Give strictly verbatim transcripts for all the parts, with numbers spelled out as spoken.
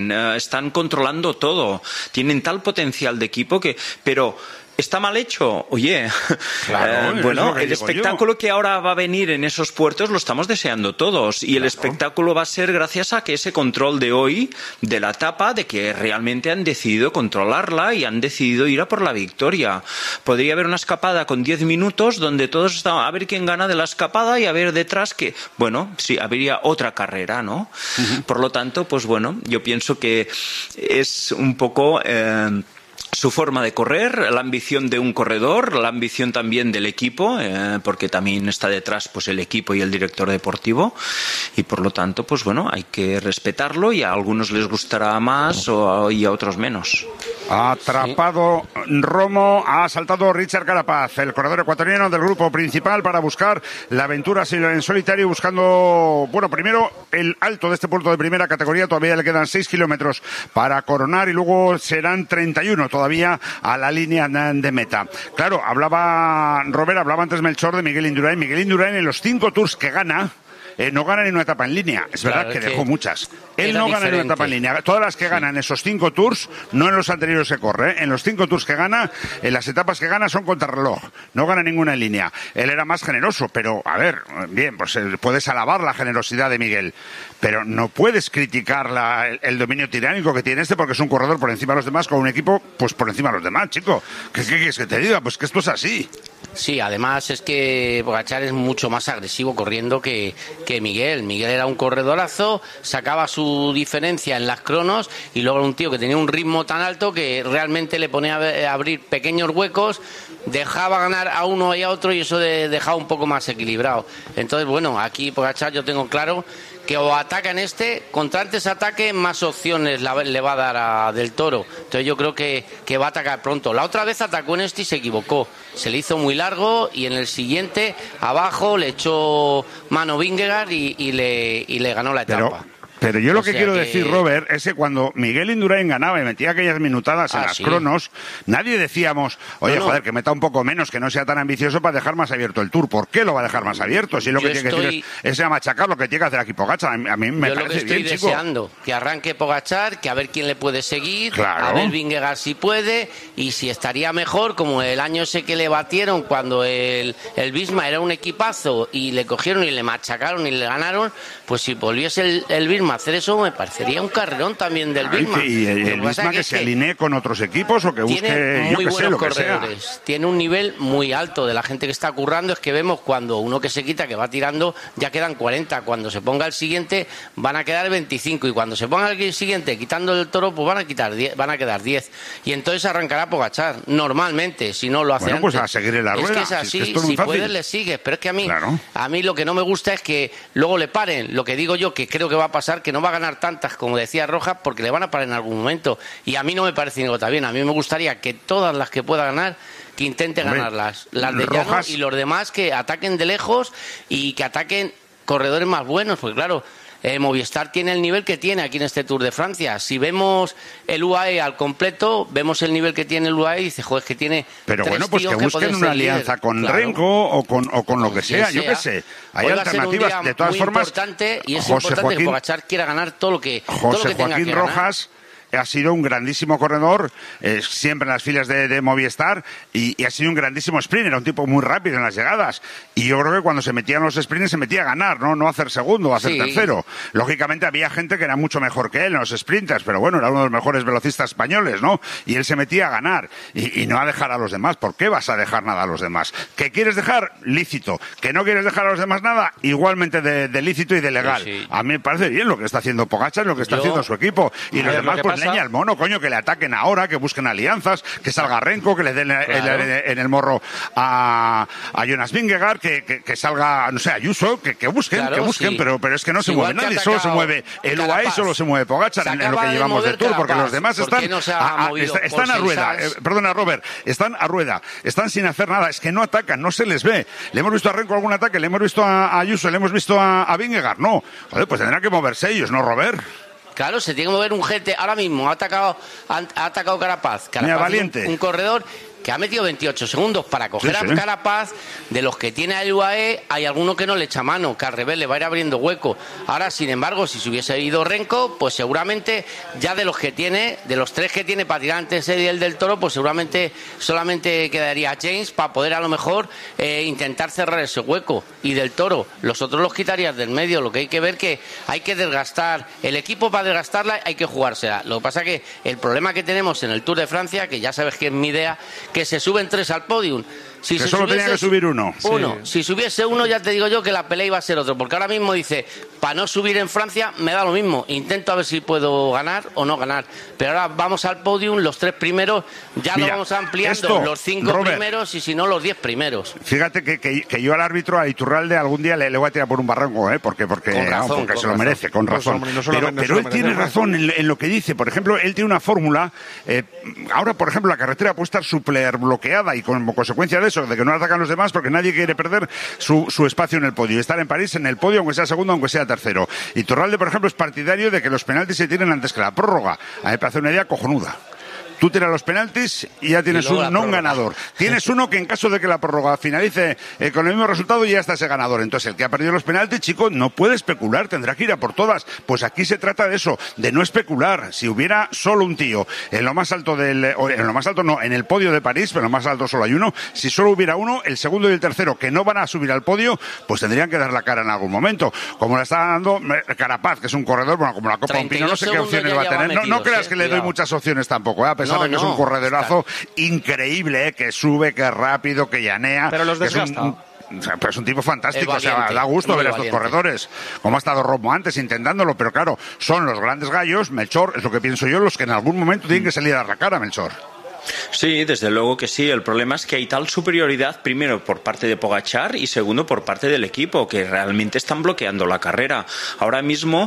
Uh, están controlando todo, tienen tal potencial de equipo que, pero ¿está mal hecho? Oye, claro, eh, bueno, el espectáculo yo. que ahora va a venir en esos puertos lo estamos deseando todos y claro. El espectáculo va a ser gracias a que ese control de hoy de la etapa, de que realmente han decidido controlarla y han decidido ir a por la victoria. Podría haber una escapada con diez minutos donde todos estaban a ver quién gana de la escapada y a ver detrás que, bueno, sí, habría otra carrera, ¿no? Uh-huh. Por lo tanto, pues bueno, yo pienso que es un poco... Eh, su forma de correr, la ambición de un corredor, la ambición también del equipo, eh, porque también está detrás pues el equipo y el director deportivo, y por lo tanto, pues bueno, hay que respetarlo y a algunos les gustará más o a, y a otros menos. Atrapado Romo, ha saltado Richard Carapaz, el corredor ecuatoriano del grupo principal para buscar la aventura en solitario, buscando, bueno, primero el alto de este puerto de primera categoría, todavía le quedan seis kilómetros para coronar y luego serán treinta y uno todavía a la línea de meta. Claro, hablaba Robert, hablaba antes Melchor de Miguel Indurain. Miguel Indurain en los cinco tours que gana, Eh, no gana ni una etapa en línea. Es verdad claro, que, que dejó muchas. Él no gana ni una etapa en línea. Todas las que sí. ganan esos cinco tours, no en los anteriores que corre, ¿eh? En los cinco tours que gana, en las etapas que gana son contrarreloj. No gana ninguna en línea. Él era más generoso, pero, a ver, bien, pues eh, puedes alabar la generosidad de Miguel, pero no puedes criticar la, el, el dominio tiránico que tiene este porque es un corredor por encima de los demás, con un equipo, pues por encima de los demás, chico. ¿Qué, qué quieres que te diga? Pues que esto es así. Sí, además es que Pogačar es mucho más agresivo corriendo que, que Miguel. Miguel era un corredorazo, sacaba su diferencia en las cronos y luego era un tío que tenía un ritmo tan alto que realmente le ponía a abrir pequeños huecos, dejaba ganar a uno y a otro y eso de, dejaba un poco más equilibrado. Entonces, bueno, aquí Pogačar yo tengo claro que o ataca en este, contra antes ataque, más opciones la, le va a dar a Del Toro. Entonces yo creo que, que va a atacar pronto. La otra vez atacó en este y se equivocó. Se le hizo muy largo y en el siguiente, abajo, le echó mano Vingegaard y, y, le, y le ganó la etapa. Pero... Pero yo lo o que sea quiero que... decir, Robert, es que cuando Miguel Indurain ganaba y metía aquellas minutadas en ah, las sí. cronos, nadie decíamos, oye, no, no. joder, que meta un poco menos, que no sea tan ambicioso para dejar más abierto el Tour. ¿Por qué lo va a dejar más abierto? Si lo yo que tiene estoy... que decir es, es a machacar lo que tiene que hacer aquí Pogačar. A mí, a mí me yo parece lo que estoy bien, deseando, chico. que arranque Pogačar, que a ver quién le puede seguir, claro. a ver Vingegaard si puede, y si estaría mejor, como el año ese que le batieron cuando el, el Visma era un equipazo y le cogieron y le machacaron y le ganaron, pues si volviese el, el Visma a hacer eso, me parecería un carrerón también del Visma. Y el, el Visma que, que se alinee con otros equipos o que busque, yo que sé, lo que sea. Tiene un nivel muy alto de la gente que está currando. Es que vemos cuando uno que se quita, que va tirando, ya quedan cuarenta. Cuando se ponga el siguiente, van a quedar veinticinco. Y cuando se ponga el siguiente, quitando el Toro, pues van a quitar diez, van a quedar diez. Y entonces arrancará Pogačar, normalmente, si no lo hace bueno, antes. Pues a seguir en la rueda. Es que es así, si, es que es si fácil. puedes le sigues. Pero es que a mí, claro. a mí lo que no me gusta es que luego le paren. Lo que digo yo, que creo que va a pasar, que no va a ganar tantas, como decía Rojas, porque le van a parar en algún momento. Y a mí no me parece ni gota bien. A mí me gustaría que todas las que pueda ganar, que intente Hombre, ganarlas. Las de Rojas... Llano y los demás que ataquen de lejos y que ataquen corredores más buenos. Porque claro, eh, Movistar tiene el nivel que tiene aquí en este Tour de Francia. Si vemos el U A E al completo, vemos el nivel que tiene el U A E y dice, joder, es que tiene Pero tres bueno, pues que busquen una alianza líder. con claro. Renko o con, o con lo que sea, sea, yo qué sé. Hay Hoy alternativas. De todas muy formas, importante y es José importante Joaquín, que Pogačar quiera ganar todo lo que, José todo lo que tenga Joaquín que Rojas ganar. Ha sido un grandísimo corredor, eh, siempre en las filas de, de Movistar, y, y ha sido un grandísimo sprinter, un tipo muy rápido en las llegadas. Y yo creo que cuando se metía en los sprints se metía a ganar, no, no a hacer segundo, a hacer sí. tercero. Lógicamente había gente que era mucho mejor que él en los sprinters, pero bueno, era uno de los mejores velocistas españoles, ¿no? Y él se metía a ganar y, y no a dejar a los demás. ¿Por qué vas a dejar nada a los demás? ¿Que quieres dejar? Lícito. ¿Que no quieres dejar a los demás nada? Igualmente de, de lícito y de legal. Sí, sí. A mí me parece bien lo que está haciendo Pogačar, lo que está yo... haciendo su equipo. Y a los ver, demás, pues leña al mono, coño, que le ataquen ahora, que busquen alianzas, que salga Renko, que le den claro. el, el, en el morro a, a Jonas Vingegaard, que, que, que salga, no sé, Ayuso, que, que busquen, claro, que busquen, sí. pero, pero es que no se Igual mueve nadie, solo se mueve el U A E, solo se mueve Pogačar en, en lo que llevamos del Tour, porque los demás están, no a, a, est, están a rueda, eh, perdona Robert, están a rueda, están sin hacer nada, es que no atacan, no se les ve. Le hemos visto a Renko algún ataque, le hemos visto a, a Ayuso, le hemos visto a, a Vingegaard, no. Joder, pues tendrán que moverse ellos, ¿no, Robert? Claro, se tiene que mover un G T. Ahora mismo ha atacado, ha, ha atacado Carapaz. Carapaz Mira, valiente. Un, un corredor que ha metido veintiocho segundos para coger sí, sí. a Carapaz. De los que tiene a U A E, hay alguno que no le echa mano, que al revés le va a ir abriendo hueco. Ahora, sin embargo, si se hubiese ido Renko, pues seguramente ya de los que tiene, de los tres que tiene para tirar antes el del Toro, pues seguramente solamente quedaría James para poder a lo mejor eh, intentar cerrar ese hueco. Y del Toro, los otros los quitarías del medio. Lo que hay que ver que hay que desgastar el equipo, para desgastarla hay que jugársela. Lo que pasa que el problema que tenemos en el Tour de Francia, que ya sabes que es mi idea, que se suben tres al podium. Si que se solo subiese, tenía que subir uno. Uno. Sí. Si subiese uno, ya te digo yo que la pelea iba a ser otro. Porque ahora mismo dice, para no subir en Francia, me da lo mismo. Intento a ver si puedo ganar o no ganar. Pero ahora vamos al podium, los tres primeros, ya Mira, lo vamos ampliando, esto, los cinco Robert, primeros y si no, los diez primeros. Fíjate que, que, que yo al árbitro, a Iturralde, algún día le, le voy a tirar por un barranco, ¿eh? Porque, porque, Con razón, no, porque con se lo razón. merece, con Pues, razón. hombre, no pero solamente pero se él lo tiene merece, razón en, en lo que dice. Por ejemplo, él tiene una fórmula. Eh, ahora, por ejemplo, la carretera puede estar súper bloqueada y como consecuencia de eso, de que no atacan los demás, porque nadie quiere perder su, su espacio en el podio. Estar en París en el podio, aunque sea segundo, aunque sea tercero. Y Iturralde, por ejemplo, es partidario de que los penaltis se tiren antes que la prórroga. A mí me parece una idea cojonuda. Tú tiras los penaltis y ya tienes luego un la no un prórroga. ganador. Tienes uno que en caso de que la prórroga finalice eh, con el mismo resultado ya está ese ganador. Entonces el que ha perdido los penaltis, chico, no puede especular, tendrá que ir a por todas. Pues aquí se trata de eso, de no especular. Si hubiera solo un tío en lo más alto del, o en lo más alto no, en el podio de París, pero en lo más alto solo hay uno. Si solo hubiera uno, el segundo y el tercero que no van a subir al podio, pues tendrían que dar la cara en algún momento. Como la está dando eh, Carapaz, que es un corredor, bueno, como la Copa un Pino, no sé qué opciones va a tener. No, no creas que le doy muchas opciones tampoco, ¿eh? A pesar No, de que no. es un corredor increíble, ¿eh? Que sube, que es rápido, que llanea. Pero los que es un- desgasta. un- o sea, pues es un tipo fantástico, Es o sea, valiente, da gusto muy ver a estos valiente. corredores. Como ha estado Romo antes intentándolo, pero claro, son los grandes gallos, Melchor, es lo que pienso yo, los que en algún momento tienen que salir a dar la cara, Melchor. Sí, desde luego que sí. El problema es que hay tal superioridad, primero por parte de Pogačar y segundo por parte del equipo, que realmente están bloqueando la carrera. Ahora mismo,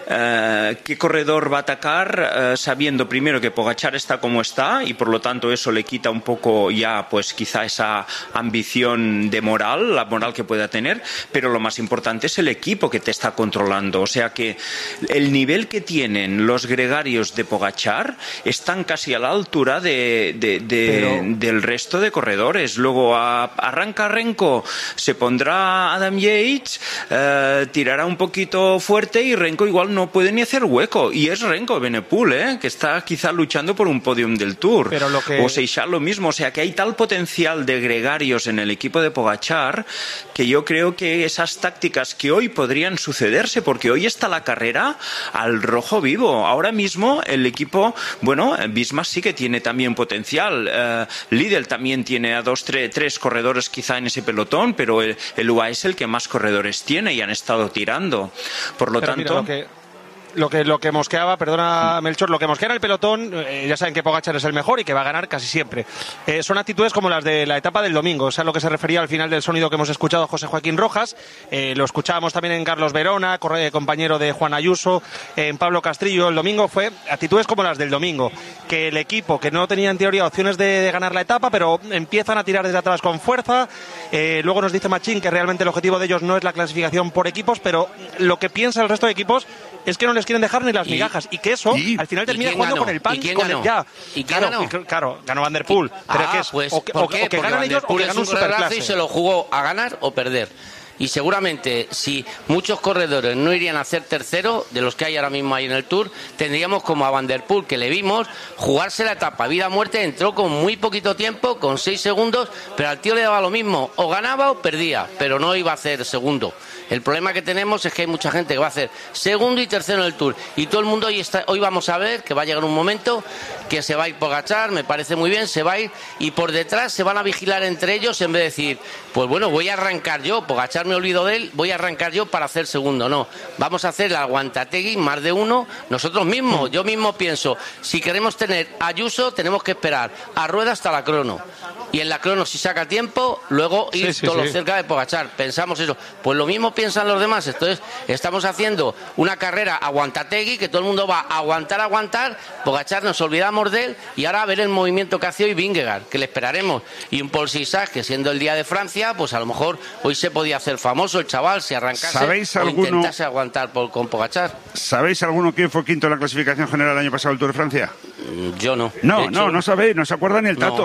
eh, ¿qué corredor va a atacar eh, sabiendo primero que Pogačar está como está y por lo tanto eso le quita un poco ya, pues quizá esa ambición de moral, la moral que pueda tener, pero lo más importante es el equipo que te está controlando. O sea que el nivel que tienen los gregarios de Pogačar están casi a la altura de De, de, Pero... del resto de corredores. Luego a, arranca Renko, se pondrá Adam Yates, eh, tirará un poquito fuerte y Renko igual no puede ni hacer hueco. Y es Renko Benepul, ¿eh? Que está quizá luchando por un podium del Tour. Pero lo que... O Seixal lo mismo. O sea que hay tal potencial de gregarios en el equipo de Pogačar que yo creo que esas tácticas que hoy podrían sucederse, porque hoy está la carrera al rojo vivo. Ahora mismo el equipo, bueno, Visma sí que tiene también potencial. Uh, Lidl también tiene a dos, tres, tres corredores quizá en ese pelotón, pero el, el U A E es el que más corredores tiene y han estado tirando. Por lo pero tanto... Mira, lo que... Lo que, lo que mosqueaba, perdona Melchor, lo que mosquea en el pelotón, eh, ya saben que Pogačar es el mejor y que va a ganar casi siempre. Eh, son actitudes como las de la etapa del domingo, o sea, lo que se refería al final del sonido que hemos escuchado a José Joaquín Rojas, eh, lo escuchábamos también en Carlos Verona, corre, compañero de Juan Ayuso, eh, en Pablo Castrillo el domingo, fue actitudes como las del domingo, que el equipo, que no tenía en teoría opciones de, de ganar la etapa, pero empiezan a tirar desde atrás con fuerza, eh, luego nos dice Machín que realmente el objetivo de ellos no es la clasificación por equipos, pero lo que piensa el resto de equipos es que no les quieren dejar ni las ¿Y? migajas y que eso ¿Y? al final ¿Y termina quién jugando ganó? con el pan ¿Y quién con ganó? el ya. ¿Y quién claro, ganó? y claro, ganó Van der Poel, pero Ah, que es pues, o que, ¿por o, qué? o que Porque ganan Van der ellos o Poel que es ganan un un corredorazo superclase. y se lo jugó a ganar o perder. Y seguramente si muchos corredores no irían a hacer tercero, de los que hay ahora mismo ahí en el Tour, tendríamos como a Van der Poel, que le vimos jugarse la etapa vida o muerte, entró con muy poquito tiempo, con seis segundos, pero al tío le daba lo mismo, o ganaba o perdía, pero no iba a hacer segundo. El problema que tenemos es que hay mucha gente que va a hacer segundo y tercero en el Tour, y todo el mundo hoy, está, hoy vamos a ver que va a llegar un momento que se va a ir Pogačar, me parece muy bien, se va a ir, y por detrás se van a vigilar entre ellos en vez de decir, pues bueno, voy a arrancar yo, Pogačar me olvido de él, voy a arrancar yo para hacer segundo. No, vamos a hacer la aguantategui, más de uno, nosotros mismos. Yo mismo pienso, si queremos tener a Ayuso, tenemos que esperar a Rueda hasta la crono. Y en la crono, si saca tiempo, luego ir Sí, sí, todo sí. cerca de Pogačar. Pensamos eso. Pues lo mismo piensan los demás. Entonces, estamos haciendo una carrera aguantategui, que todo el mundo va a aguantar, aguantar. Pogačar, nos olvidamos de él, y ahora a ver el movimiento que hace hoy Vingegaard, que le esperaremos. Y un Paul Sisach, que siendo el día de Francia, pues a lo mejor hoy se podía hacer famoso el chaval, si arrancase ¿Sabéis o alguno- intentase aguantar por, con Pogačar. ¿Sabéis alguno quién fue quinto en la clasificación general el año pasado del Tour de Francia? Mm, Yo no. No, De hecho, no, no sabéis, no se acuerda ni el no. Tato.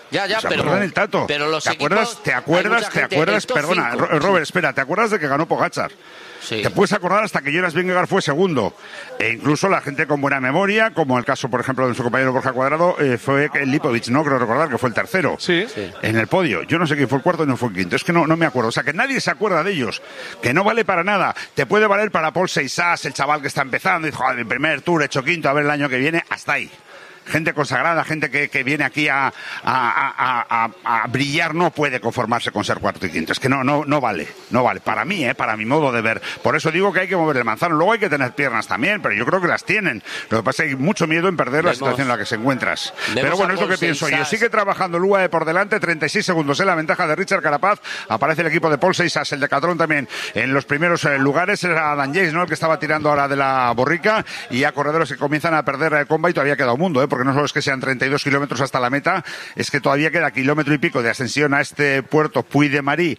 Ya, ya, ¿Se pero, acuerdan el Tato? pero los ¿Te equipos, acuerdas? ¿Te acuerdas? ¿Te acuerdas? Perdona, cinco, Robert, sí. espera, ¿te acuerdas de que ganó Pogačar? Sí. Te puedes acordar hasta que Jonas Vingegaard fue segundo. E incluso la gente con buena memoria, como el caso, por ejemplo, de su compañero Borja Cuadrado, eh, fue el Lipovic, ¿no? Creo recordar que fue el tercero. Sí. sí. En el podio. Yo no sé quién fue el cuarto y no fue el quinto. Es que no, no me acuerdo. O sea, que nadie se acuerda de ellos. Que no vale para nada. Te puede valer para Paul Seixas, el chaval que está empezando. Y dijo, joder, mi primer tour, he hecho quinto, a ver el año que viene. Hasta ahí. Gente consagrada, gente que, que viene aquí a, a, a, a, a brillar, no puede conformarse con ser cuarto y quinto. Es que no, no, no vale, no vale. Para mí, eh, para mi modo de ver. Por eso digo que hay que mover el manzano. Luego hay que tener piernas también, pero yo creo que las tienen. Lo que pasa es que hay mucho miedo en perder la situación en la que se encuentras. Pero bueno, es lo que pienso yo. Sigue trabajando el U A E por delante, treinta y seis segundos en la ventaja de Richard Carapaz. Aparece el equipo de Paul Seixas, el Decathlon también en los primeros eh, lugares. Era Dan Yates, ¿no? El que estaba tirando ahora de la borrica. Y a corredores que comienzan a perder el comba y todavía queda un mundo, ¿eh? Porque no solo es que sean treinta y dos kilómetros hasta la meta, es que todavía queda kilómetro y pico de ascensión a este puerto Puy de Marí,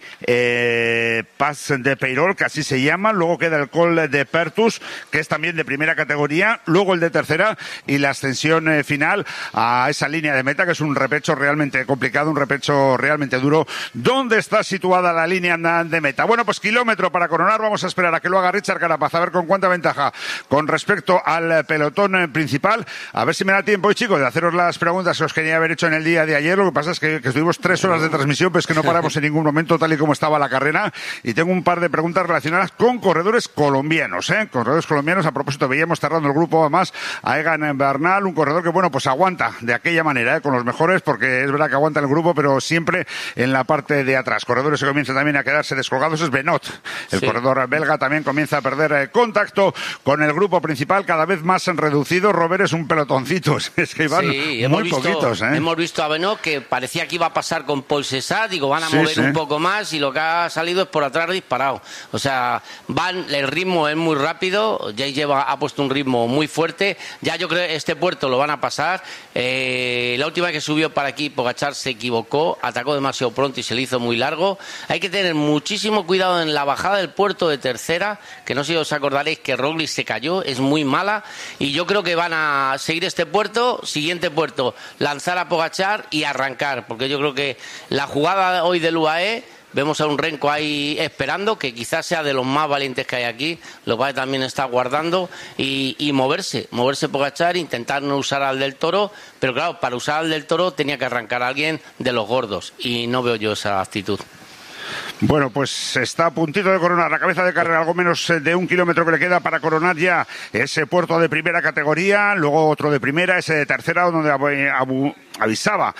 eh, Pas de Peirol, que así se llama. Luego queda el Col de Pertus, que es también de primera categoría, luego el de tercera y la ascensión eh, final a esa línea de meta, que es un repecho realmente complicado, un repecho realmente duro. ¿Dónde está situada la línea de meta? Bueno, pues kilómetro para coronar. Vamos a esperar a que lo haga Richard Carapaz, a ver con cuánta ventaja con respecto al pelotón principal. A ver si me da tiempo hoy, chicos, de haceros las preguntas que os quería haber hecho en el día de ayer. Lo que pasa es que, que estuvimos tres horas de transmisión, pero es que no paramos en ningún momento tal y como estaba la carrera. Y tengo un par de preguntas relacionadas con corredores colombianos, ¿eh? Corredores colombianos. A propósito, veíamos cerrando el grupo además a Egan Bernal, un corredor que, bueno, pues aguanta de aquella manera, ¿eh? Con los mejores, porque es verdad que aguanta el grupo, pero siempre en la parte de atrás. Corredores que comienzan también a quedarse descolgados es Benot. El sí. corredor belga también comienza a perder eh, contacto con el grupo principal, cada vez más reducido. Robert es un pelotoncito. Es que iban sí, muy visto, poquitos, ¿eh? Hemos visto a Benot que parecía que iba a pasar con Paul Seixas, digo, van a sí, mover sí. un poco más y lo que ha salido es por atrás disparado. O sea, van, el ritmo es muy rápido, Jay lleva, ha puesto un ritmo muy fuerte. Ya yo creo que este puerto lo van a pasar. Eh, la última vez que subió para aquí, Pogačar se equivocó, atacó demasiado pronto y se le hizo muy largo. Hay que tener muchísimo cuidado en la bajada del puerto de tercera, que no sé si os acordaréis que Roglic se cayó, es muy mala, y yo creo que van a seguir este puerto, siguiente puerto, lanzar a Pogačar y arrancar, porque yo creo que la jugada hoy del U A E, vemos a un Renko ahí esperando, que quizás sea de los más valientes que hay aquí, lo cual también está guardando, y, y moverse, moverse Pogačar, intentar no usar al del Toro, pero claro, para usar al del Toro tenía que arrancar a alguien de los gordos, y no veo yo esa actitud. Bueno, pues está a puntito de coronar la cabeza de carrera, algo menos de un kilómetro que le queda para coronar ya ese puerto de primera categoría, luego otro de primera, ese de tercera, donde abu, avisaba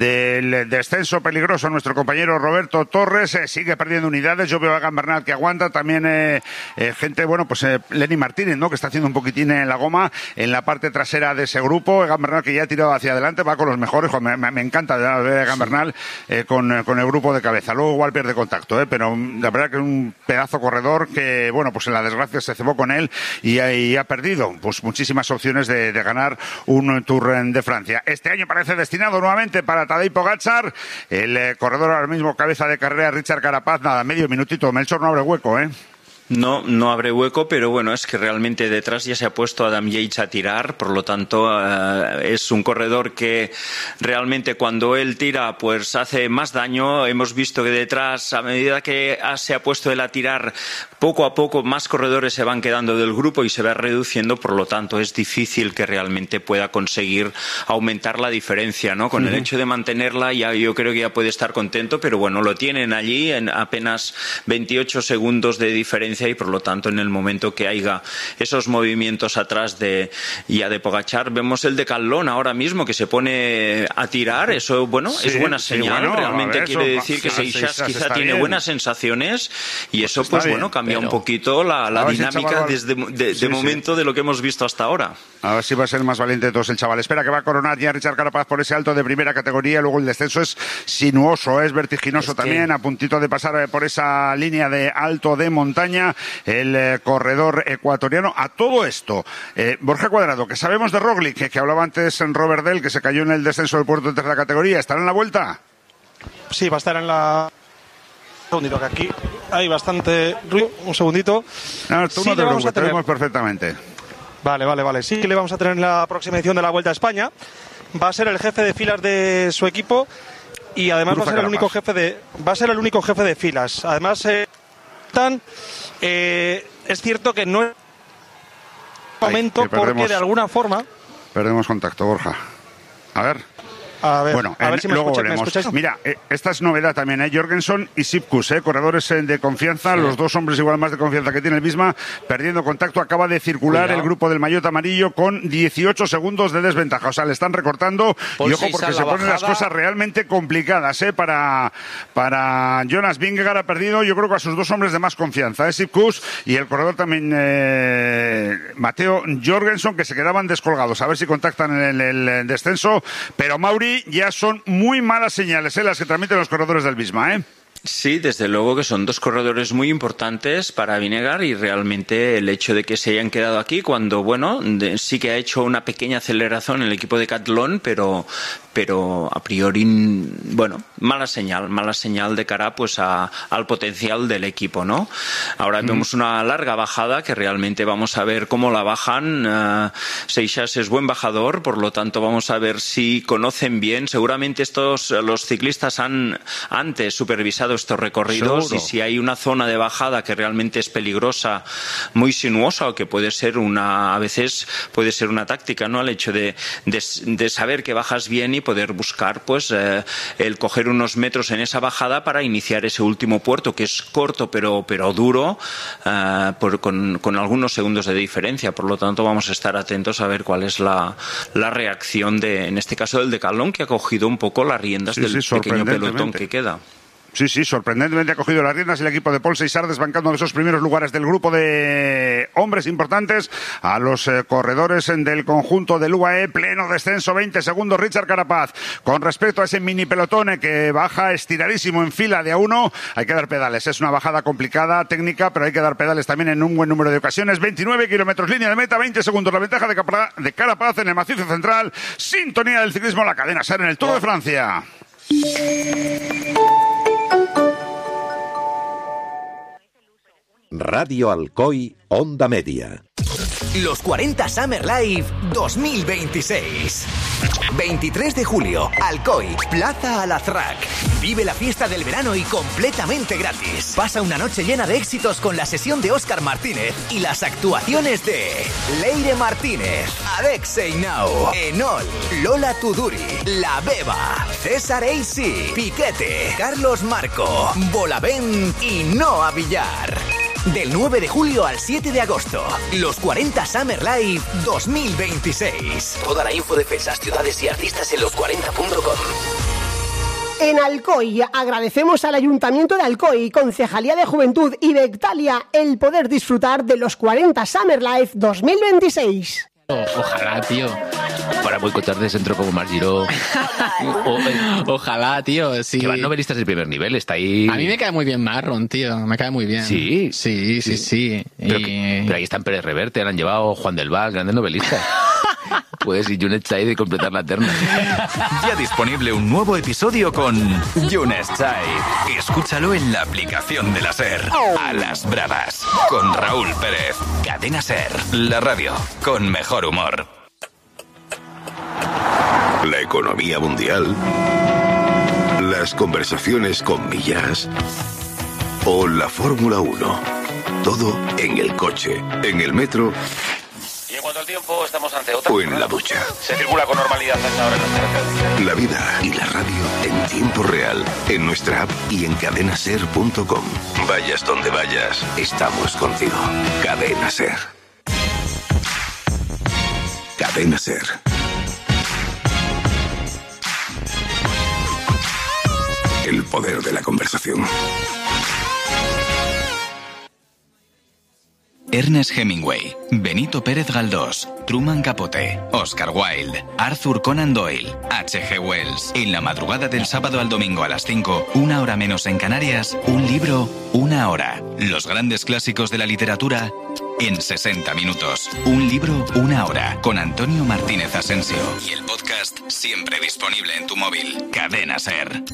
del descenso peligroso nuestro compañero Roberto Torres. Eh, sigue perdiendo unidades. Yo veo a Egan Bernal que aguanta, también eh, eh, gente, bueno, pues eh, Lenny Martínez, ¿no?, que está haciendo un poquitín en la goma en la parte trasera de ese grupo. Egan Bernal que ya ha tirado hacia adelante, va con los mejores. Me, me, me encanta ver a Egan Bernal eh, con, con el grupo de cabeza. Luego igual pierde contacto, eh, pero la verdad que es un pedazo corredor que, bueno, pues en la desgracia se cebó con él y, y ha perdido pues muchísimas opciones de, de ganar un Tour de Francia. Este año parece destinado nuevamente para Tadej Pogačar, el eh, corredor ahora mismo cabeza de carrera Richard Carapaz. Nada, medio minutito, Melchor, no abre hueco, ¿eh? No, no abre hueco, pero bueno, es que realmente detrás ya se ha puesto Adam Yates a tirar, por lo tanto uh, es un corredor que realmente cuando él tira pues hace más daño. Hemos visto que detrás, a medida que se ha puesto él a tirar, poco a poco más corredores se van quedando del grupo y se va reduciendo, por lo tanto es difícil que realmente pueda conseguir aumentar la diferencia, ¿no? Con uh-huh. el hecho de mantenerla ya yo creo que ya puede estar contento, pero bueno, lo tienen allí en apenas veintiocho segundos de diferencia y por lo tanto en el momento que haya esos movimientos atrás de ya de Pogačar, vemos el Decathlon ahora mismo que se pone a tirar. Eso, bueno, sí, es buena señal, sí, bueno, realmente ver, quiere eso, decir que Seixas quizá tiene bien. buenas sensaciones y pues eso pues bien, bueno cambia pero... un poquito la, la dinámica si desde de, de sí, momento sí. de lo que hemos visto hasta ahora. A ver si va a ser el más valiente de todos el chaval. Espera que va a coronar ya Richard Carapaz por ese alto de primera categoría. Luego el descenso es sinuoso, es vertiginoso es también, que... a puntito de pasar por esa línea de alto de montaña el eh, corredor ecuatoriano. A todo esto, eh, Borja Cuadrado, que sabemos de Roglic, que, que hablaba antes en Robert Del, que se cayó en el descenso del puerto de tercera categoría, ¿estará en la vuelta? Sí, va a estar en la... Un segundito, que aquí hay bastante ruido. Un segundito. No, tú sí, no te preocupes, te vemos perfectamente. Vale, vale, vale. Sí que le vamos a tener en la próxima edición de la Vuelta a España. Va a ser el jefe de filas de su equipo y además Cruza va a ser el Carapaz. único jefe de va a ser el único jefe de filas. Además, eh, tan, eh, es cierto que no es momento que perdemos- porque de alguna forma. Perdemos contacto, Borja. A ver. A ver, Bueno, a ver en- si me, luego escucha- ¿me veremos. escucháis. Mira, eh, esta es novedad también, ¿eh? Jorgensen y Sipkus, ¿eh? Corredores eh, de confianza, Sí. los dos hombres igual más de confianza que tiene el Bisma, perdiendo contacto, acaba de circular Cuidado. el grupo del maillot amarillo con dieciocho segundos de desventaja, o sea, le están recortando Paul y ojo Seiza porque en se la ponen las bajada. cosas realmente complicadas, ¿eh? Para, para Jonas Vingegaard ha perdido, yo creo que a sus dos hombres de más confianza, ¿eh? Sipkus y el corredor también eh, Mateo Jorgensen, que se quedaban descolgados, a ver si contactan en el, el descenso, pero Mauri, ya son muy malas señales, ¿eh? Las que transmiten los corredores del Bisma, ¿eh? Sí, desde luego que son dos corredores muy importantes para Vingegaard y realmente el hecho de que se hayan quedado aquí cuando, bueno, de- sí que ha hecho una pequeña aceleración en el equipo de Catlón, pero, pero a priori, bueno, mala señal, mala señal de cara pues a, al potencial del equipo, ¿no? Ahora mm. vemos una larga bajada que realmente vamos a ver cómo la bajan. Uh, Seixas es buen bajador, por lo tanto vamos a ver si conocen bien. Seguramente estos, los ciclistas han antes supervisado estos recorridos. Seguro. Y si hay una zona de bajada que realmente es peligrosa, muy sinuosa, o que puede ser una, a veces puede ser una táctica, ¿no? El hecho de, de, de saber que bajas bien y poder buscar, pues, eh, el coger unos metros en esa bajada para iniciar ese último puerto, que es corto pero, pero duro, eh, por, con, con algunos segundos de diferencia. Por lo tanto, vamos a estar atentos a ver cuál es la, la reacción de, en este caso, del Decathlon, que ha cogido un poco las riendas Sí, del sí, pequeño pelotón sorprendentemente. que queda. Sí, sí, sorprendentemente ha cogido las riendas el equipo de Paul Seixas, desbancando esos primeros lugares del grupo de hombres importantes a los eh, corredores del conjunto del U A E. Pleno descenso, veinte segundos, Richard Carapaz. Con respecto a ese mini pelotón eh, que baja estiradísimo en fila de a uno, hay que dar pedales. Es una bajada complicada, técnica, pero hay que dar pedales también en un buen número de ocasiones. veintinueve kilómetros, línea de meta, veinte segundos. La ventaja de, Capra, de Carapaz en el macizo central. Sintonía del ciclismo, la cadena SER en el Tour oh. de Francia. Radio Alcoy, Onda Media. Los cuarenta Summer Live dos mil veintiséis. veintitrés de julio, Alcoy, Plaza Alazraq. Vive la fiesta del verano y completamente gratis. Pasa una noche llena de éxitos con la sesión de Óscar Martínez y las actuaciones de Leire Martínez, Alexei Nau, Enol, Lola Tuduri, La Beba, César Eisi, Piquete, Carlos Marco, Bolavent y Noa Villar. Del nueve de julio al siete de agosto, los cuarenta Summer Live dos mil veintiséis. Toda la info de fechas, ciudades y artistas en los cuarenta punto com. En Alcoy agradecemos al Ayuntamiento de Alcoy, Concejalía de Juventud y Bectalia el poder disfrutar de los cuarenta Summer Live dos mil veintiséis. Ojalá, tío, para boicotar de centro como Margiró. o, eh, Ojalá, tío, sí. Que van novelistas de primer nivel, está ahí. A mí me cae muy bien Marron, tío, me cae muy bien. Sí, sí, sí, sí. sí. Pero, y... que, pero ahí están Pérez Reverte, han llevado Juan del Val, grandes novelistas. Pues y Junet Chai de completar la terna. Ya disponible un nuevo episodio con Junet Chai. Escúchalo en la aplicación de la SER. A las bravas, con Raúl Pérez. Cadena SER, la radio con mejor humor. La economía mundial, las conversaciones con Millas o la Fórmula uno. Todo en el coche, en el metro. Y en cuanto al tiempo, estamos ante otra. O en la ducha. Se circula con normalidad hasta ahora en las carreteras. La vida y la radio en tiempo real, en nuestra app y en cadena ser punto com. Vayas donde vayas, estamos contigo. Cadena SER. Cadena SER. El poder de la conversación. Ernest Hemingway, Benito Pérez Galdós, Truman Capote, Oscar Wilde, Arthur Conan Doyle, H G Wells. En la madrugada del sábado al domingo a las cinco, una hora menos en Canarias, un libro, una hora. Los grandes clásicos de la literatura en sesenta minutos. Un libro, una hora. Con Antonio Martínez Asensio. Y el podcast siempre disponible en tu móvil. Cadena SER.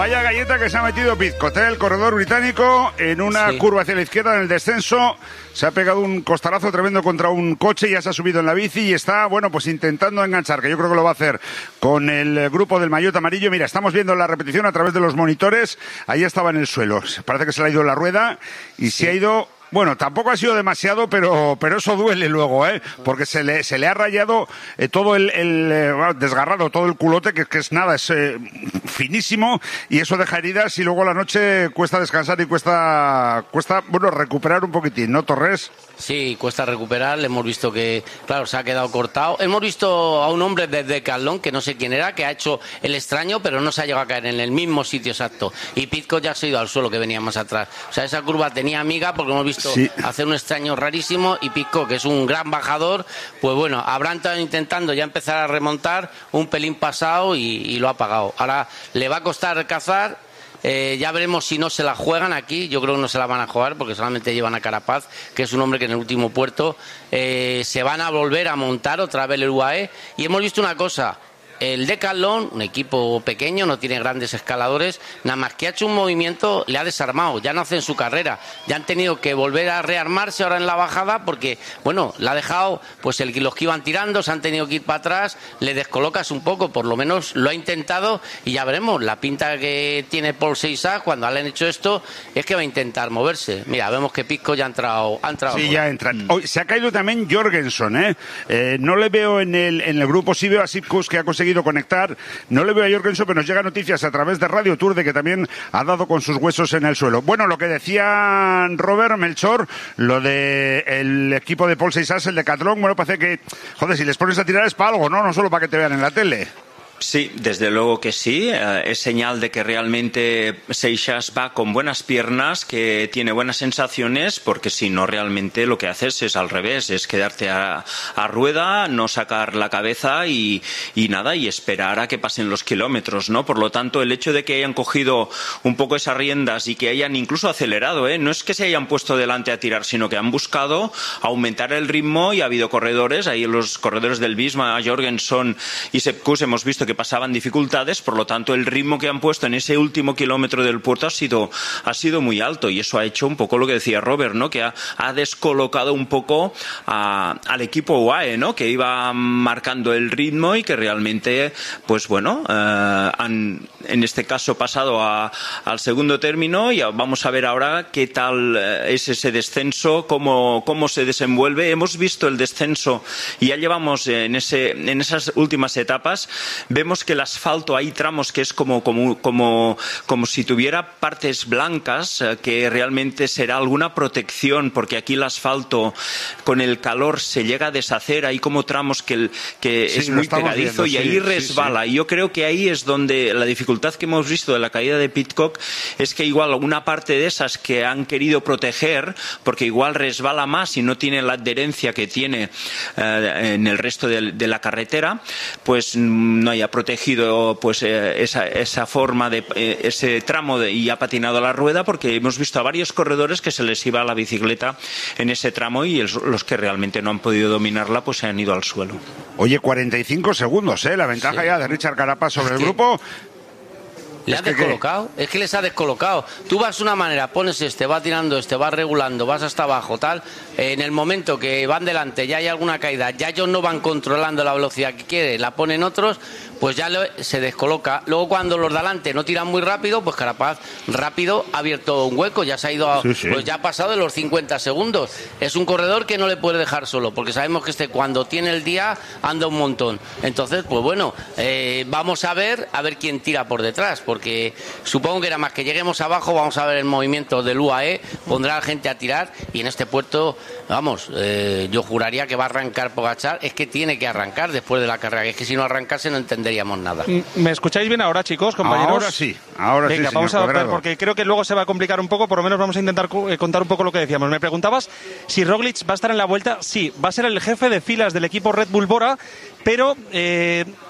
Vaya galleta que se ha metido Pidcock, el corredor británico, en una sí. curva hacia la izquierda en el descenso. Se ha pegado un costalazo tremendo contra un coche, ya se ha subido en la bici y está, bueno, pues intentando enganchar, que yo creo que lo va a hacer con el grupo del maillot amarillo. Mira, estamos viendo la repetición a través de los monitores. Ahí estaba en el suelo. Parece que se le ha ido la rueda y sí. se ha ido... Bueno, tampoco ha sido demasiado, pero pero eso duele luego, ¿eh? Porque se le se le ha rayado eh, todo el, el eh, desgarrado, todo el culote, que, que es nada, es eh, finísimo, y eso deja heridas y luego a la noche cuesta descansar y cuesta, cuesta bueno, recuperar un poquitín, ¿no, Torres? Sí, cuesta recuperar. Le hemos visto que, claro, se ha quedado cortado. Hemos visto a un hombre de Decathlon, que no sé quién era, que ha hecho el extraño, pero no se ha llegado a caer en el mismo sitio exacto. Y Pidcock ya se ha ido al suelo, que venía más atrás. O sea, esa curva tenía amiga, porque hemos visto sí. hacer un extraño rarísimo, y Pidcock, que es un gran bajador, pues bueno, habrán estado intentando ya empezar a remontar, un pelín pasado y, y lo ha pagado. Ahora le va a costar cazar. Eh, ya veremos si no se la juegan aquí. Yo creo que no se la van a jugar, porque solamente llevan a Carapaz, que es un hombre que en el último puerto eh, se van a volver a montar otra vez el U A E. Y hemos visto una cosa: el Decathlon, un equipo pequeño, no tiene grandes escaladores, nada más que ha hecho un movimiento, le ha desarmado, ya no hacen su carrera, ya han tenido que volver a rearmarse ahora en la bajada, porque, bueno, le ha dejado, pues el, los que iban tirando se han tenido que ir para atrás, le descolocas un poco, por lo menos lo ha intentado, y ya veremos, la pinta que tiene Paul Seisach cuando le han hecho esto es que va a intentar moverse. Mira, vemos que Pidcock ya ha entrado. Ha entrado sí, ya entra. Mm. Hoy se ha caído también Jorgenson, ¿eh? eh no le veo en el, en el grupo, sí veo a Sipkus, que ha conseguido conectar, no le veo a Jorgenson, pero nos llegan noticias a través de Radio Tour de que también ha dado con sus huesos en el suelo. Bueno, lo que decía Robert Melchor, lo de el equipo de Paul Seisach, el Decathlon, bueno, parece que, joder, si les pones a tirar es para algo, ¿no? No solo para que te vean en la tele. Sí, desde luego que sí. Eh, es señal de que realmente Seisach va con buenas piernas, que tiene buenas sensaciones, porque si no, realmente lo que haces es al revés, es quedarte a, a rueda, no sacar la cabeza y, y nada, y esperar a que pasen los kilómetros, ¿no? Por lo tanto, el hecho de que hayan cogido un poco esas riendas y que hayan incluso acelerado, ¿eh? No es que se hayan puesto delante a tirar, sino que han buscado aumentar el ritmo, y ha habido corredores, ahí los corredores del Visma, Jorgenson y Sipkus, hemos visto que pasaban dificultades, por lo tanto el ritmo que han puesto en ese último kilómetro del puerto ha sido, ha sido muy alto, y eso ha hecho un poco lo que decía Robert, ¿no? Que ha, ha descolocado un poco a, al equipo U A E, ¿no? Que iba marcando el ritmo y que realmente, pues bueno, eh, han en este caso pasado a, al segundo término, y vamos a ver ahora qué tal es ese descenso, cómo, cómo se desenvuelve. Hemos visto el descenso y ya llevamos en, ese, en esas últimas etapas. Vemos que el asfalto, hay tramos que es como, como, como, como si tuviera partes blancas, eh, que realmente será alguna protección, porque aquí el asfalto con el calor se llega a deshacer. Hay como tramos que, el, que sí, es muy pegadizo viendo, y ahí sí, resbala. Sí, sí. Y yo creo que ahí es donde la dificultad que hemos visto de la caída de Pidcock es que igual una parte de esas que han querido proteger, porque igual resbala más y no tiene la adherencia que tiene eh, en el resto de, de la carretera, pues no haya protegido pues eh, esa, esa forma de eh, ese tramo de, y ha patinado la rueda, porque hemos visto a varios corredores que se les iba la bicicleta en ese tramo, y el, los que realmente no han podido dominarla pues se han ido al suelo. Oye, cuarenta y cinco segundos, ¿eh? La ventaja sí. ya de Richard Carapaz sobre es el que... grupo. Le ha descolocado, es que les ha descolocado. Tú vas de una manera, pones este, vas tirando este, vas regulando, vas hasta abajo, tal. En el momento que van delante, ya hay alguna caída, ya ellos no van controlando la velocidad que quieren, la ponen otros, pues ya se descoloca. Luego cuando los de delante no tiran muy rápido, pues Carapaz rápido ha abierto un hueco, ya se ha ido, a, sí, sí. pues ya ha pasado de los cincuenta segundos. Es un corredor que no le puede dejar solo, porque sabemos que este cuando tiene el día anda un montón. Entonces, pues bueno, eh, vamos a ver, a ver quién tira por detrás, porque supongo que era más que lleguemos abajo, vamos a ver el movimiento del U A E, pondrá a la gente a tirar, y en este puerto, vamos, eh, yo juraría que va a arrancar Pogačar. Es que tiene que arrancar después de la carrera, es que si no arrancase no entenderíamos nada. ¿Me escucháis bien ahora, chicos, compañeros? Ahora sí, ahora Venga, sí, vamos a ver, porque creo que luego se va a complicar un poco, por lo menos vamos a intentar contar un poco lo que decíamos. Me preguntabas si Roglic va a estar en la Vuelta. Sí, va a ser el jefe de filas del equipo Red Bull Bora, pero eh,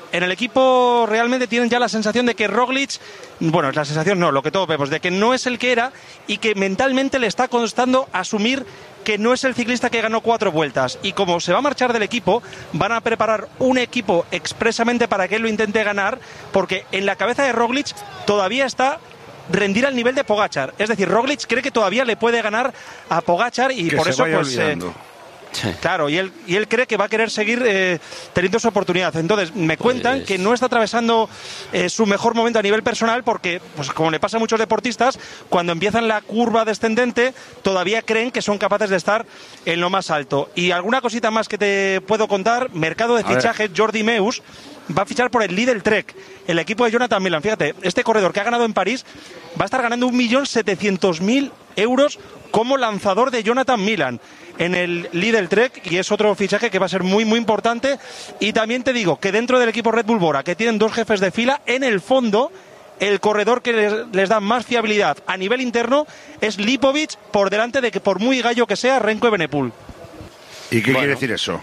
en el equipo realmente tienen ya la sensación de que Roglic, bueno, es la sensación no, lo que todos vemos, de que no es el que era y que mentalmente le está costando asumir que no es el ciclista que ganó cuatro vueltas. Y como se va a marchar del equipo, van a preparar un equipo expresamente para que él lo intente ganar, porque en la cabeza de Roglic todavía está rendir al nivel de Pogačar. Es decir, Roglic cree que todavía le puede ganar a Pogačar y que por se eso vaya pues olvidando. Eh, Claro, y él, y él cree que va a querer seguir eh, teniendo su oportunidad. Entonces, me cuentan Pues... que no está atravesando eh, su mejor momento a nivel personal porque, pues como le pasa a muchos deportistas, cuando empiezan la curva descendente, todavía creen que son capaces de estar en lo más alto. Y alguna cosita más que te puedo contar, mercado de fichajes, Jordi Meus va a fichar por el Lidl Trek, el equipo de Jonathan Milan. Fíjate, este corredor que ha ganado en París va a estar ganando un millón setecientos mil euros como lanzador de Jonathan Milan en el Lidl Trek, y es otro fichaje que va a ser muy muy importante. Y también te digo que dentro del equipo Red Bull Bora, que tienen dos jefes de fila, en el fondo el corredor que les, les da más fiabilidad a nivel interno es Lipovic, por delante de que, por muy gallo que sea, Renko Evenepoel. ¿Y qué Bueno. quiere decir eso?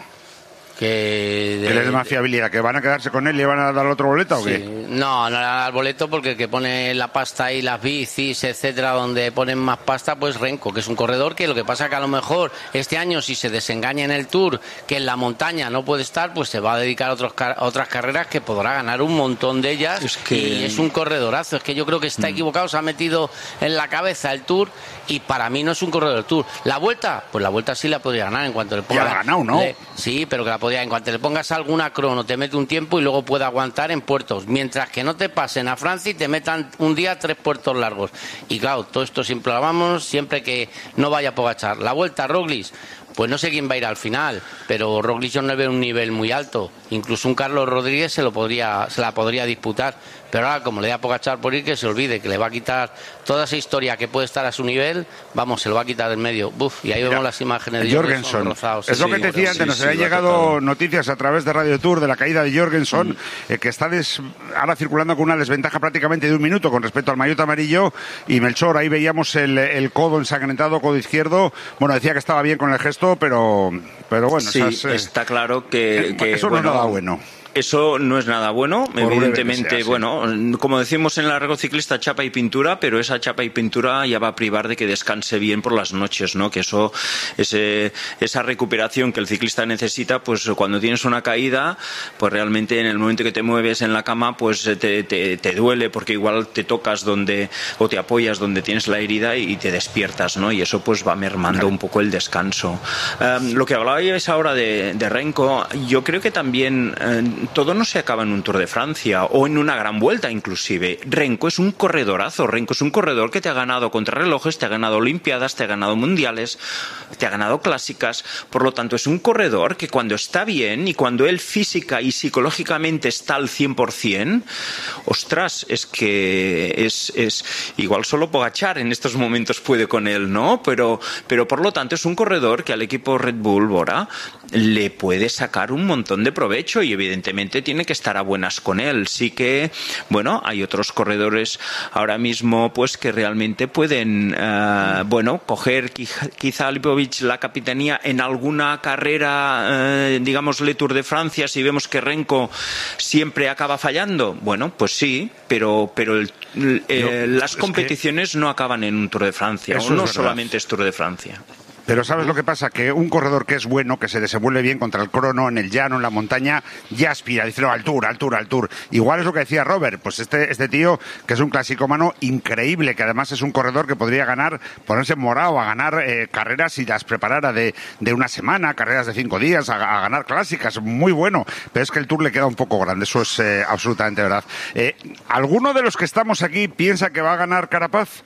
Que, de, ¿Que les dé más fiabilidad? ¿Que van a quedarse con él y le van a dar otro boleta o sí. qué? No, no le dan al boleto porque el que pone la pasta ahí, las bicis, etcétera, donde ponen más pasta, pues Renko, que es un corredor que lo que pasa que a lo mejor este año, si se desengaña en el Tour, que en la montaña no puede estar, pues se va a dedicar a, otros, a otras carreras que podrá ganar un montón de ellas. Es que... Y es un corredorazo. Es que yo creo que está equivocado, se ha metido en la cabeza el Tour y para mí no es un corredor del Tour. La Vuelta, pues la Vuelta sí la podría ganar en cuanto le ponga... Ya la ha ganado, ¿no? Le, sí, pero que la podría, en cuanto le pongas alguna crono, te mete un tiempo y luego puede aguantar en puertos, mientras que no te pasen a Francia y te metan un día tres puertos largos. Y claro, todo esto siempre lo vamos, siempre que no vaya a Pogačar. La Vuelta, Roglic, pues no sé quién va a ir al final, pero Roglic yo no le veo un nivel muy alto. Incluso un Carlos Rodríguez se lo podría, se la podría disputar. Pero ahora, como le da a Pogačar por ir, que se olvide, que le va a quitar toda esa historia que puede estar a su nivel, vamos, se lo va a quitar del medio. Buf, y ahí Mira, vemos las imágenes de Jorgensen. Rozados. Es Sí, lo que sí, te decía antes, sí, nos sí, habían lo ha llegado tocado. noticias a través de Radio Tour de la caída de Jorgensen, mm. eh, que está des, ahora circulando con una desventaja prácticamente de un minuto con respecto al maillot amarillo. Y Melchor, ahí veíamos el, el codo ensangrentado, codo izquierdo. Bueno, decía que estaba bien con el gesto, pero, pero bueno. Sí, esas, eh, está claro que... que eso bueno, no es nada bueno. Eso no es nada bueno, Por evidentemente, sea, sí. bueno, como decimos en el largo ciclista, chapa y pintura, pero esa chapa y pintura ya va a privar de que descanse bien por las noches, ¿no? Que eso, ese, esa recuperación que el ciclista necesita, pues cuando tienes una caída, pues realmente en el momento que te mueves en la cama, pues te, te, te duele porque igual te tocas donde, o te apoyas donde tienes la herida y te despiertas, ¿no? Y eso pues va mermando claro. un poco el descanso. Um, lo que hablabais ahora de, de Renko, yo creo que también... Uh, todo no se acaba en un Tour de Francia o en una gran vuelta inclusive. Renko es un corredorazo, Renko es un corredor que te ha ganado contrarrelojes, te ha ganado olimpiadas, te ha ganado mundiales, te ha ganado clásicas, por lo tanto es un corredor que cuando está bien y cuando él física y psicológicamente está al cien por ciento, ostras, es que es, es igual solo Pogačar en estos momentos puede con él, ¿no? Pero, pero por lo tanto es un corredor que al equipo Red Bull Bora le puede sacar un montón de provecho y evidentemente tiene que estar a buenas con él. Sí que, bueno, hay otros corredores ahora mismo pues que realmente pueden, uh, bueno, coger quizá Lipovic la capitanía en alguna carrera, uh, digámosle Tour de Francia, si vemos que Renko siempre acaba fallando. Bueno, pues sí, pero, pero el, eh, no, las competiciones que... no acaban en un Tour de Francia, o no solamente es Tour de Francia. Pero ¿sabes lo que pasa? Que un corredor que es bueno, que se desenvuelve bien contra el crono, en el llano, en la montaña, ya aspira, dice, no, al Tour, al Tour, al Tour. Igual es lo que decía Robert, pues este, este tío, que es un clasicómano increíble, que además es un corredor que podría ganar, ponerse morado a ganar eh, carreras y las preparara de, de una semana, carreras de cinco días, a, a ganar clásicas, muy bueno. Pero es que el Tour le queda un poco grande, eso es eh, absolutamente verdad. Eh, ¿Alguno de los que estamos aquí piensa que va a ganar Carapaz?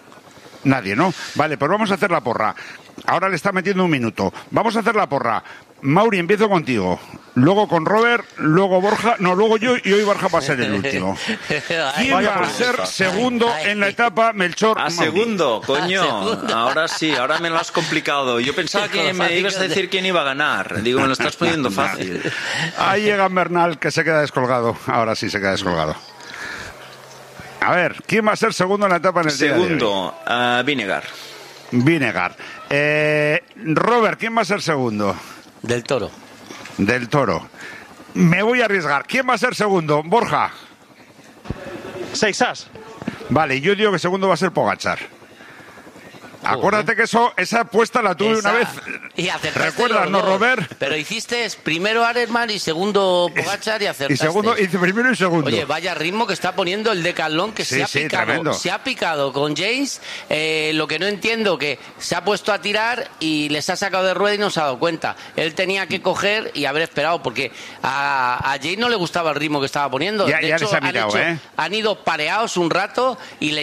Nadie, ¿no? Vale, pues vamos a hacer la porra. Ahora le está metiendo un minuto. Vamos a hacer la porra. Mauri, empiezo contigo. Luego con Robert, luego Borja. No, luego yo y hoy Borja va a ser el último. ¿Quién va a ser segundo en la etapa, Melchor? A segundo, coño. Ahora sí, ahora me lo has complicado. Yo pensaba que me ibas a decir quién iba a ganar. Digo, me lo estás poniendo fácil. Ahí llega Bernal, que se queda descolgado. Ahora sí se queda descolgado. A ver, ¿quién va a ser segundo en la etapa en el día de hoy? Segundo, uh, Vinegar. Vinegar. Eh, Robert, ¿quién va a ser segundo? Del Toro. Del Toro. Me voy a arriesgar. ¿Quién va a ser segundo? Borja. Seis as. Vale, yo digo que segundo va a ser Pogačar. Acuérdate que eso, esa apuesta la tuve Esa. una vez. Y acertaste ¿Recuerdas, los no, dos. Robert? Pero hiciste primero Arenman y segundo Pogačar y acertaste. Y segundo, hice primero y segundo. Oye, vaya ritmo que está poniendo el Decathlon, que Sí, se ha sí, picado. tremendo. Se ha picado con James. Eh, lo que no entiendo, que se ha puesto a tirar y les ha sacado de rueda y no se ha dado cuenta. Él tenía que coger y haber esperado, porque a, a James no le gustaba el ritmo que estaba poniendo. Ya- de ya hecho, les ha han, mirado, hecho- ¿eh? han ido pareados un rato y le